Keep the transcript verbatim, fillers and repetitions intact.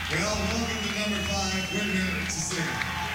Well, welcome to number five. Wait a minute to sing.